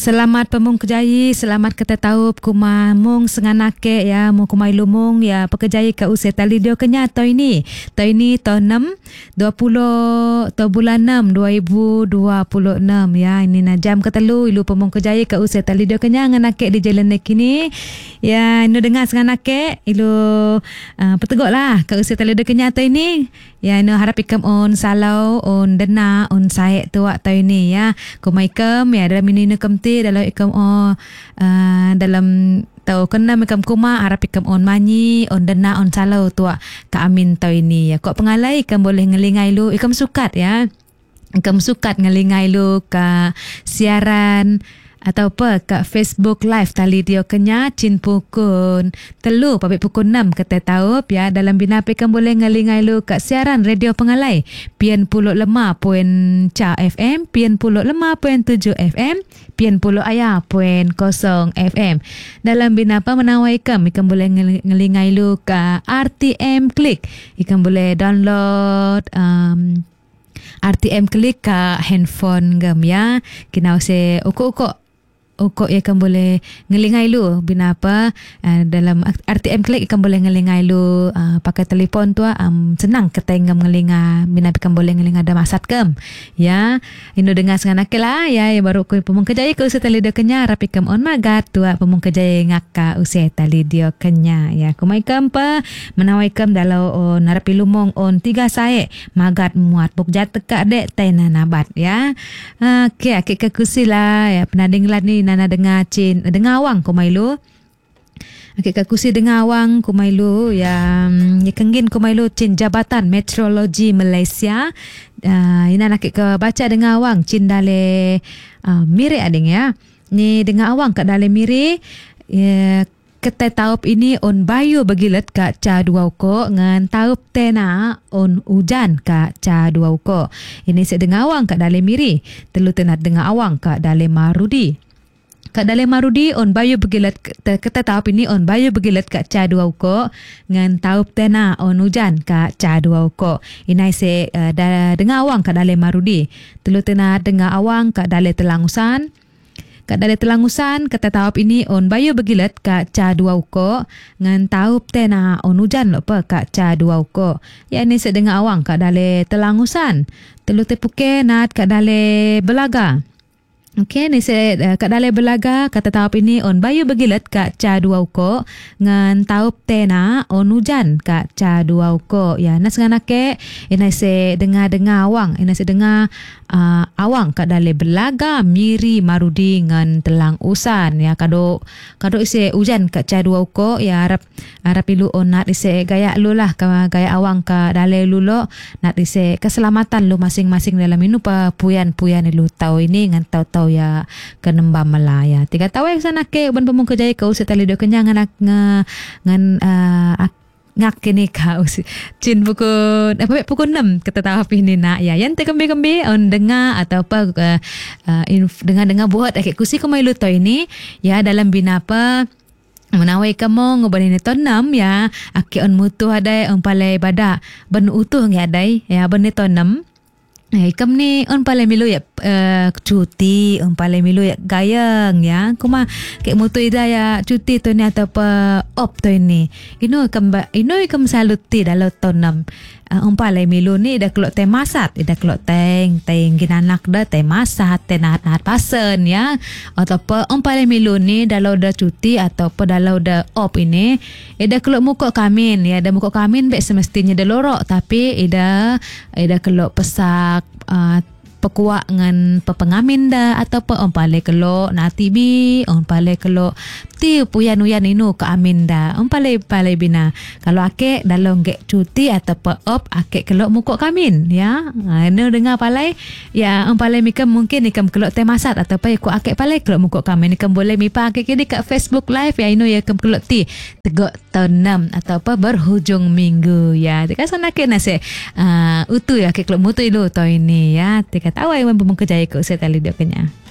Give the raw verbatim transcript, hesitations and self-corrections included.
Selamat pemung kejai, selamat kata taup kuma mung senganake ya, mu kumai lumung ya pekejai ke usia tali dia kenya tau ini. Tau ini tau enam dua puluh tau bulan enam dua ribu dua puluh enam ya. Ini na jam ketelu ilu pemung kejai ke usia tali dia kenya nganake di jalan kini. Ya, inu dengar senganake ilu uh, petegok lah ke usia tali dia kenya tau ini. Ya, inu harap ikam on salau on dena on saek tuak tau ini ya. Kumai ikam ya dalam ini ikam dalam ikam oh uh, dalam tau kena ikam kuma harap ikam on manyi on dena on salau tua ka amin tau ini ya. Kok pengalai ikam boleh ngelingai lu ikam sukat ya, ikam sukat ngelingai lu ka siaran atau apa kat Facebook Live tali dia kenya cin pukun telu pabik pukun enam kata taup ya. Dalam bina pekan boleh ngalingai lu kat siaran radio pengalai pian puluh lima poin ca F M, pian puluh lima poin tujuh F M, pian puluh ayah poin kosong F M. Dalam bina apa menawai ikam ikam boleh ngalingai lu kat R T M Click, ikam boleh download um, R T M Click ka handphone gam ya. Kinau se ukuk-ukuk Ukuk ya kan boleh ngelingai lu bina apa uh, dalam R T M Click ikan boleh ngelingai lu uh, pakai telefon tu um, senang kita ingam ngelinga bina ikan boleh ngelinga ada masat kem ya. Inu dengar sengan lah ya ya baru ku pemung kejaya ke usia tali dia kenya rapi kem on magat tua pemung kejaya ngaka usia tali dia kenya ya. Kumai kem pa menawai kem dalau on rapi lumong on tiga sae magat muat bukjat teka dek tena nabat ya. Uh, okay, akik ke kusi lah ya penading lah ni nana dengar cin dengar awang kumailu akik kat kursi dengar awang kumailu ya ya kenggin kumailu cin Jabatan Meteorologi Malaysia. Uh, ina nak ke baca dengar awang cin dale uh, miri ading ya. Ni dengar awang kat dale miri ya, ketai taup ini on bayu bagilet kat ca dua uko ngan taup tena on hujan kat ca dua uko. Ini saya dengar awang kat dale miri telu tenat dengar awang kat dale marudi. Kat dalam marudi on bayu begilat kata taup ini on bayu begilat kat ca dua uko ngan taup tena on hujan kat ca dua uko. Inai se uh, da, dengar awang kat dalam marudi telu tena dengar awang kat dalam telangusan. Kat dalam telangusan kata taup ini on bayu begilat kat ca dua uko ngan taup tena on hujan lopa kat ca dua uko. Ya ni se dengar awang kat dalam telangusan telu tepuke nat kat dalam belaga. Okey, ni saya uh, kat dalam belaga kata taup ini on bayu begilat kat ca dua uko ngan taup tena on hujan kat ca dua uko. Ya, nas nganake ina saya dengar-dengar awang, ina saya dengar uh, awang kat dalam belaga miri marudi ngan telang usan ya. Kado kado ise hujan kat ca dua uko ya harap harap ilu on nat ise gaya lu lah gaya awang kat dalam lu lo nat ise keselamatan lu masing-masing dalam inu pa puyan-puyan lu tahu ini ngan tahu-tahu ya kenembam Malaya. Tiga tahu yang sana ke uban pemung kejaya kau setali dia kenyang ngan ngan uh, ngak kini kau cin pukul apa pukul enam kata tahu api ni nak ya. Yang tekembe-kembe on dengar atau apa uh, uh, dengar-dengar buat akik kusi kemai lu tahu ini ya dalam bina apa menawai kamu ngobrol ini tahun enam ya. Akik on mutu adai on palai badak ben utuh ngi adai ya ben tahun enam. Eh, ikam ni on palai milu ya uh, cuti on palai milu ya gayang ya. Kuma kek mutu ida ya cuti tu ni atau apa op tu ini. Ino ikam ino ikam saluti dalam tahun enam. Uh, on palai milu ni dah kelok teh masat, dah kelok teng teng ginanak dah teh masat, teh nahat-nahat pasen ya. Atau apa on palai milu ni dalau dah cuti atau apa dalau dah op ini, ida kelok mukok kamin ya, dah mukok kamin baik semestinya dah lorok tapi ida ida kelok pesak Uh, pekuak ngan pepengamin dah atau apa on palai kelok na T B on palai kelok ti puyan-uyan inu ke amin dah on palai palai bina. Kalau akek dalam gek cuti atau apa op akek kelok mukok kamin ya. Ha, ini dengar palai ya on palai mikam mungkin ikam kelok teh masat atau apa ikut akek palai kelok mukok kamin ikam boleh mipa akek kini kat Facebook Live ya inu ya ikam kelok ti tegok tahun enam atau apa berhujung minggu ya. Dekat sana akek nasi uh, utu ya akek kelok mutu ilu tahun ini ya. Dekat awal yang pemung kejaya ke usia tali dia kenya.